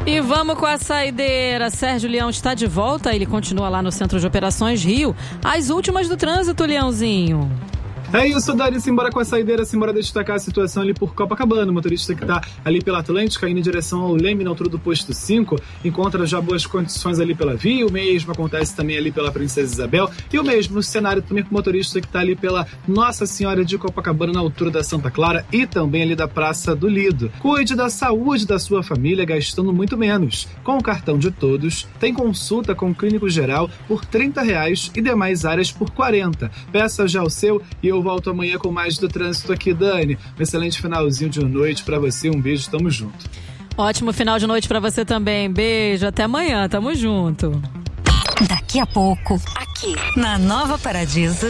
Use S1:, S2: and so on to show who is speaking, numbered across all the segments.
S1: E vamos com a saideira. Sérgio Leão está de volta, ele continua lá no Centro de Operações Rio. As últimas do trânsito, Leãozinho.
S2: É isso, Dani, simbora com a saideira, simbora destacar a situação ali por Copacabana. O motorista que tá ali pela Atlântica, indo em direção ao Leme, na altura do posto 5, encontra já boas condições ali pela via. O mesmo acontece também ali pela Princesa Isabel. E o mesmo no cenário também com o motorista que tá ali pela Nossa Senhora de Copacabana, na altura da Santa Clara e também ali da Praça do Lido. Cuide da saúde da sua família gastando muito menos. Com o cartão de todos, tem consulta com o clínico geral por R$30 e demais áreas por R$40. Peça já o seu e eu volto amanhã com mais do trânsito aqui, Dani. Um excelente finalzinho de noite pra você. Um beijo, tamo junto.
S1: Ótimo final de noite pra você também. Beijo, até amanhã, tamo junto.
S3: Daqui a pouco, aqui na Nova Paradiso.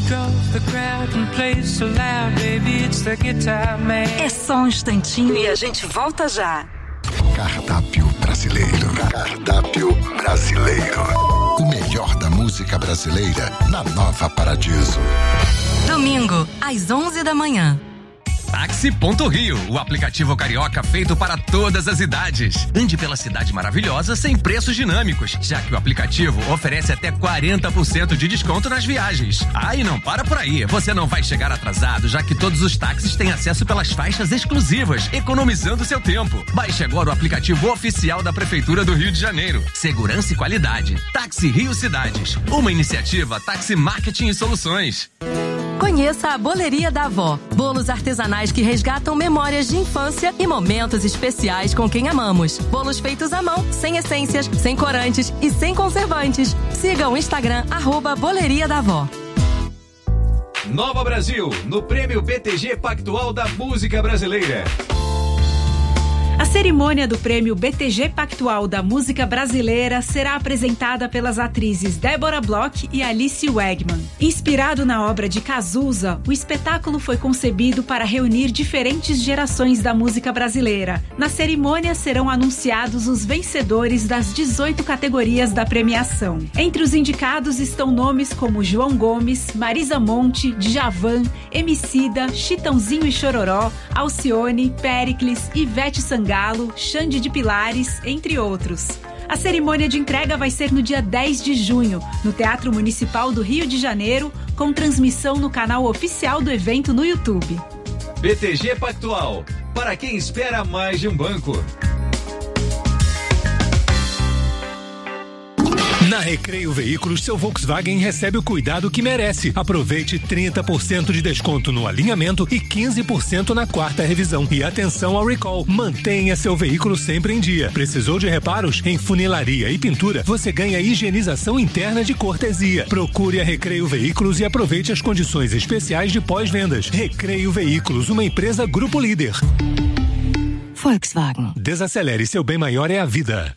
S3: É só um instantinho e a gente volta já.
S4: Cardápio brasileiro. Cardápio brasileiro. O melhor da música brasileira na Nova Paradiso.
S3: Domingo, às 11 da manhã.
S5: Táxi.Rio, o aplicativo carioca feito para todas as idades. Ande pela cidade maravilhosa sem preços dinâmicos, já que o aplicativo oferece até 40% de desconto nas viagens. Ah, e não para por aí, você não vai chegar atrasado, já que todos os táxis têm acesso pelas faixas exclusivas, economizando seu tempo. Baixe agora o aplicativo oficial da Prefeitura do Rio de Janeiro. Segurança e qualidade. Táxi Rio Cidades, uma iniciativa Táxi Marketing e Soluções.
S6: Conheça a Boleria da Avó. Bolos artesanais que resgatam memórias de infância e momentos especiais com quem amamos. Bolos feitos à mão, sem essências, sem corantes e sem conservantes. Siga o Instagram @Boleria da Avó.
S7: Nova Brasil, no Prêmio BTG Pactual da Música Brasileira.
S8: A cerimônia do Prêmio BTG Pactual da Música Brasileira será apresentada pelas atrizes Débora Bloch e Alice Wegman. Inspirado na obra de Cazuza, o espetáculo foi concebido para reunir diferentes gerações da música brasileira. Na cerimônia serão anunciados os vencedores das 18 categorias da premiação. Entre os indicados estão nomes como João Gomes, Marisa Monte, Djavan, Emicida, Chitãozinho e Chororó, Alcione, Péricles, Ivete Sangalo, Xande de Pilares, entre outros. A cerimônia de entrega vai ser no dia 10 de junho, no Teatro Municipal do Rio de Janeiro, com transmissão no canal oficial do evento no YouTube.
S7: BTG Pactual, para quem espera mais de um banco.
S9: Na Recreio Veículos, seu Volkswagen recebe o cuidado que merece. Aproveite 30% de desconto no alinhamento e 15% na quarta revisão. E atenção ao recall. Mantenha seu veículo sempre em dia. Precisou de reparos? Em funilaria e pintura, você ganha higienização interna de cortesia. Procure a Recreio Veículos e aproveite as condições especiais de pós-vendas. Recreio Veículos, uma empresa Grupo Líder.
S3: Volkswagen.
S9: Desacelere, seu bem maior é a vida.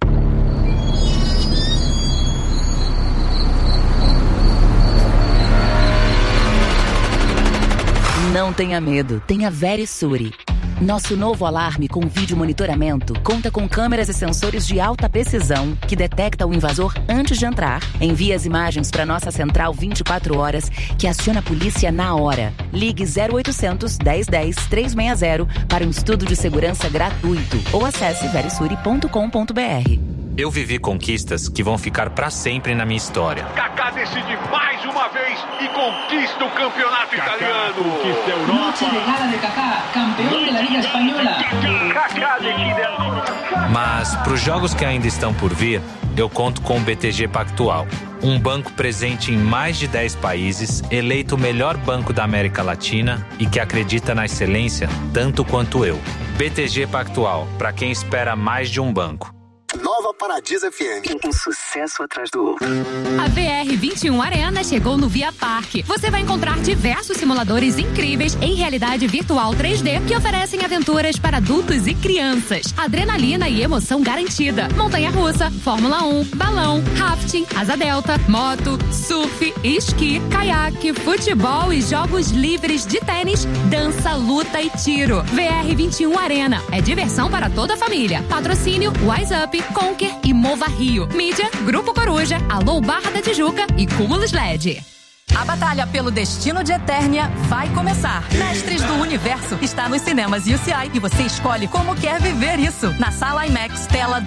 S10: Não tenha medo, tenha Verisure. Nosso novo alarme com vídeo monitoramento conta com câmeras e sensores de alta precisão que detecta o invasor antes de entrar, envia as imagens para nossa central 24 horas que aciona a polícia na hora. Ligue 0800 1010 360 para um estudo de segurança gratuito ou acesse verisure.com.br.
S11: Eu vivi conquistas que vão ficar pra sempre na minha história.
S12: Kaká decide mais uma vez e conquista o campeonato italiano.
S13: Conquista a Europa. Noche de gala de Kaká, campeão da Liga Espanhola.
S12: Kaká decide a...
S11: Mas pros jogos que ainda estão por vir, eu conto com o BTG Pactual. Um banco presente em mais de 10 países, eleito o melhor banco da América Latina e que acredita na excelência tanto quanto eu. BTG Pactual, pra quem espera mais de um banco.
S4: Nova Paradiso FM.
S3: Um sucesso atrás do outro.
S14: A VR21 Arena chegou no Via Parque. Você vai encontrar diversos simuladores incríveis em realidade virtual 3D que oferecem aventuras para adultos e crianças. Adrenalina e emoção garantida. Montanha-russa, Fórmula 1, balão, rafting, asa delta, moto, surf, esqui, caiaque, futebol e jogos livres de tênis, dança, luta e tiro. VR21 Arena. É diversão para toda a família. Patrocínio Wise Up, Conquer e Mova Rio. Mídia, Grupo Coruja, Alô Barra da Tijuca e Cúmulos LED.
S6: A batalha pelo destino de Eternia vai começar. Mestres do Universo está nos cinemas UCI e você escolhe como quer viver isso. Na sala IMAX, tela